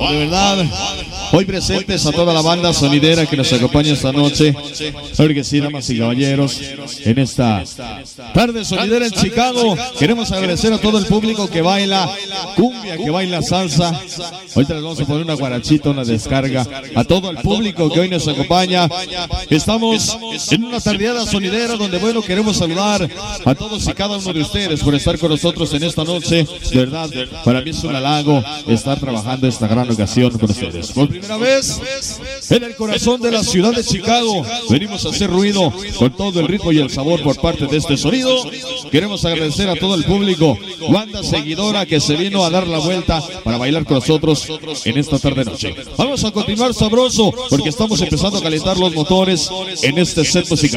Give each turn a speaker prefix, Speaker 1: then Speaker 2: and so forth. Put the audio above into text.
Speaker 1: de verdad, hoy presentes a toda la banda sonidera que nos acompaña esta noche. Claro que sí, damas y caballeros, en esta tarde sonidera en Chicago. Queremos agradecer a todo el público que baila cumbia, que baila salsa. Ahorita les vamos a poner una guarachita, una descarga. A todo el público que hoy nos acompaña. Estamos en una tardeada sonidera donde, bueno, queremos saludar a todos y cada uno de ustedes por estar con nosotros en esta noche. De verdad, para mí es un halago estar trabajando esta gran ocasión con ustedes. Por primera vez en el corazón de la ciudad de Chicago, venimos a hacer ruido con todo el ritmo y el sabor por parte de este sonido. Queremos agradecer a todo el público, banda seguidora que se vino a dar la vuelta para bailar con nosotros en esta tarde noche. Vamos a continuar sabroso porque estamos empezando a calentar los motores en este set musical.